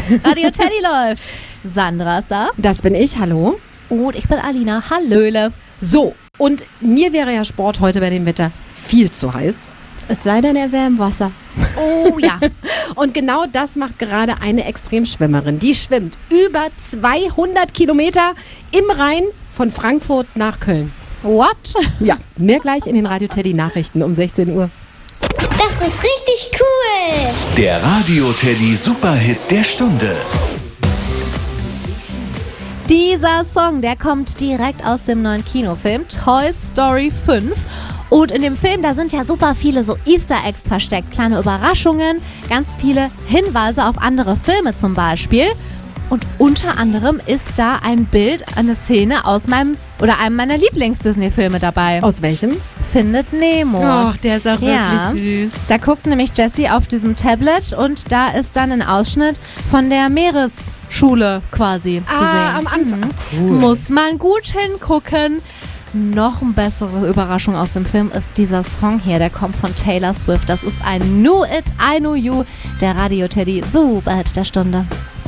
Radio Teddy läuft. Sandra ist da. Das bin ich, hallo. Und ich bin Alina, hallöle. So, und mir wäre ja Sport heute bei dem Wetter viel zu heiß. Es sei denn, er wäre im Wasser. Oh ja. Und genau das macht gerade eine Extremschwimmerin. Die schwimmt über 200 Kilometer im Rhein von Frankfurt nach Köln. What? Ja, mehr gleich in den Radio Teddy Nachrichten um 16 Uhr. Das ist richtig cool. Der Radio Teddy Superhit der Stunde. Dieser Song, der kommt direkt aus dem neuen Kinofilm Toy Story 5. Und in dem Film, da sind ja super viele so Easter Eggs versteckt, kleine Überraschungen, ganz viele Hinweise auf andere Filme zum Beispiel. Und unter anderem ist da ein Bild, eine Szene aus einem meiner Lieblings-Disney-Filme dabei. Aus welchem? Findet Nemo. Ach, der ist auch wirklich süß. Da guckt nämlich Jessie auf diesem Tablet und da ist dann ein Ausschnitt von der Meeresschule quasi zu sehen. Am Anfang. Cool. Muss man gut hingucken. Noch eine bessere Überraschung aus dem Film ist dieser Song hier, der kommt von Taylor Swift. Das ist ein Knew It, I Know You, der Radio Teddy Superhit der Stunde.